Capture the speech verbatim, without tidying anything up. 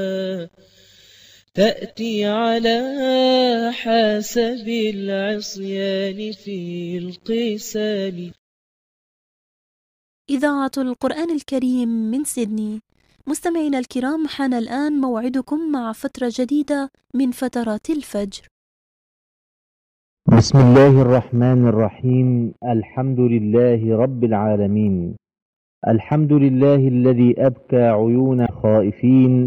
تأتي على حسب العصيان في القسام. إذاعة القرآن الكريم من سيدني. مستمعينا الكرام، حان الآن موعدكم مع فترة جديدة من فترات الفجر. بسم الله الرحمن الرحيم. الحمد لله رب العالمين. الحمد لله الذي أبكى عيون خائفين